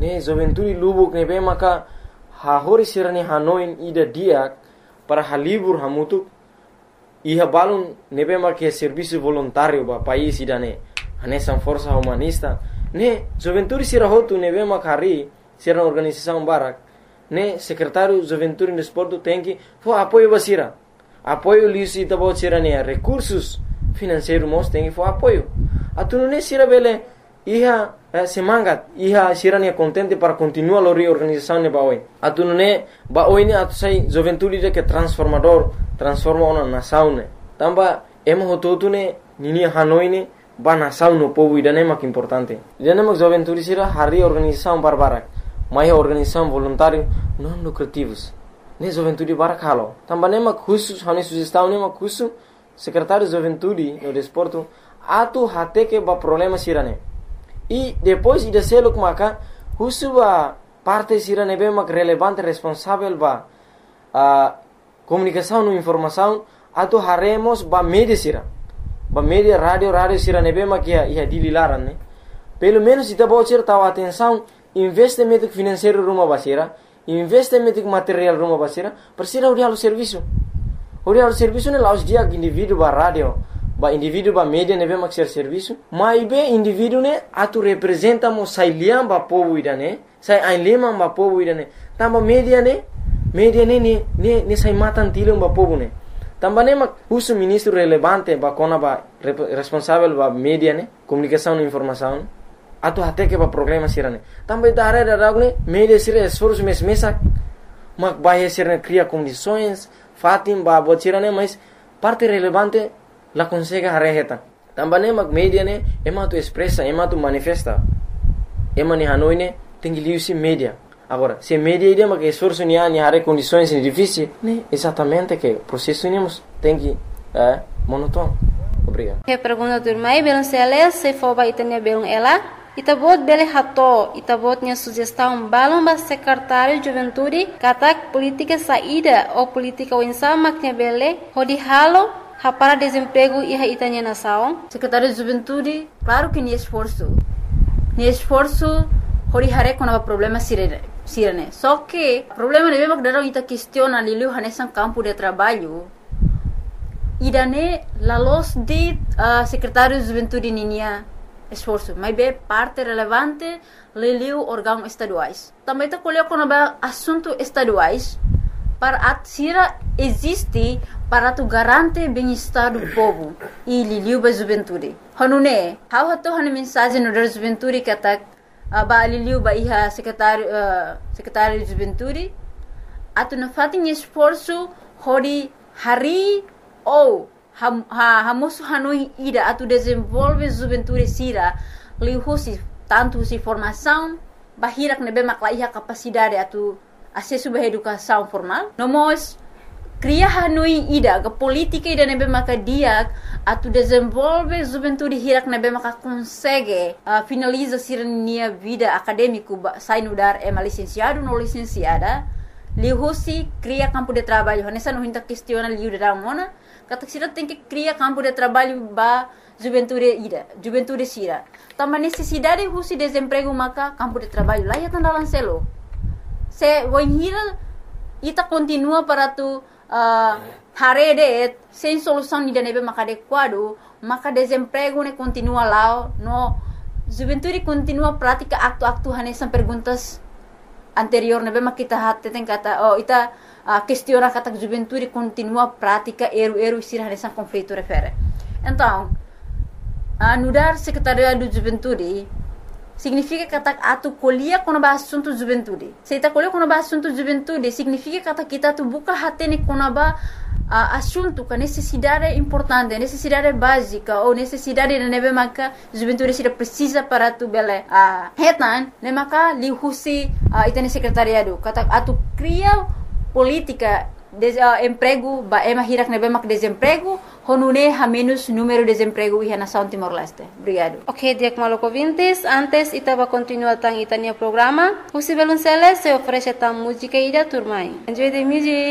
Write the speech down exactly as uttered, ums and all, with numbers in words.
ne juventude lubuk ne be maka ha hori sirani hanoin ida diak para halibur hamutuk iha balun nebe marque serviço voluntário ba país idane hanesan força humanista ne juventude sira hotu nebe makari sira organização barak ne secretário juventude no esporte tem que fo apoio basira apoio lisi tabo sira ne recursos financeiros mos tem que fo apoio atunu ne sira bele iha eh, semangat iha sira ne contente para continuar a reorganização ne baoi atunu ne baoi ne atu sai juventude de que transformador transforma uma nação ne tamba emo hototu ne nini hanoi ne ba nação no povo idane mak importante idane mak juventude sira hari organização barbarak mai organização voluntário não lucrativos ne juventude barak halo tamba ne mak khusus hani sugestão ne mak khusus secretário juventude no desporto atu hate que ba problema sira ne e depois ida seluk maka khusus ba parte sira ne be mak relevante responsável ba a comunicação no informação atu haremos ba media sira ba media radio radio sira nebe makia ia dililaran ne pelo menos ita bocir tahu atenção investimento financeiro rumah basira investimento material rumah basira persira uri halu serviço uri halu serviço ne laus dia indivíduo ba radio ba indivíduo ba media nebe mak ser serviço mai be indivíduo ne atu representa mo sailiam ba povo idane sai ainlema ba povo idane tamba media ne media ne ne ne ne sai matan tilung ba povo ne tamba ne mak usu ministro relevante ba kona ba responsável ba media ne comunicação e informação atu hate que ba problema sirane tamba idare da ragne media sira esforço mes mesa mak baie sirane cria condições fatim ba botirane mas parte relevante la consegue hareheta tamba ne mak media ne ema tu expressa ema tu manifesta ema ni hanoi ne tem que liusi media. Agora, se media ideia que esforço ni ani hare condições difíceis, né? Exatamente que o processo nemos tem que é monótono. Obrigado. Que pergunta turmai belum sele se foba itania belum ela itabot bele hato itabot nya sugestão balão ba secretário de juventude katak política saída ou política wensa maknya bele hodi halo para desemprego e itania nação. Secretário de juventude, claro que ni esforço. Ni esforço hori hare kona problema sirene sirene só que problema de mesmo que darão ita questiona lilu hanesan campo de trabalho idane la los de uh, secretário de juventude ninia esforço mas be parte relevante lilu órgãos estaduais também tá colher quando ba assunto estaduais para atira existe para tu garante bem-estar do povo e lilu ba juventude hanune how hato hane mensagem no da juventude que tá Uh, ba aliliu ba iha secretário uh, secretário de juventude atu na fatin esforço hori hari ou ham, ha hamosu hanoi ida atu desenvolve juventude sira lihusi tanto si formação bahirak nebe makla iha capacidade atu acesso ba educação formal nomos cria hanoi ida ga política ida nebe maka diak atu desenvolve juventude hirak nebe maka consegue uh, finaliza sirania vida acadêmico sai no dar é licenciado no licenciada lihusi cria campo de trabalho nessa no hinta questiona liu da mona kata sira tem que cria campo de trabalho ba juventude ida juventude sira tama necessidade husi desemprego maka campo de trabalho lá ya tandalan selo se voinhira ita continua para tu Uh, harede sem solução ni nebe maka adequado maka desemprego ne continua lá no juventude continua prática acto-acto hanesan perguntas anterior nebe maka kita hatte tem kata oh ita uh, questiona kata juventude continua prática eru-eru sira hanesan conflito refere então uh, nudar secretaria do juventude significa kata atu kuliah kono ba assunto juventude. Se ita kuliah kono ba assunto juventude, significa kata kita tu buka hati ni kono ba uh, assunto ka necessidade importante, necessidade básica ou necessidade de nebe maka juventude sira precisa para tu bele. Uh, hetan ne maka lihusi uh, ita ni secretariado. Kata atu cria política de uh, emprego ba ema hirak nebe mak desemprego honune ha menos número de desemprego iha nação Timor-Leste. Obrigado. Ok, diak maloko vintes, antes ita va continuar tang itania programa. Usi belum sele se oferece tam música ida turmai. Enjoy the music.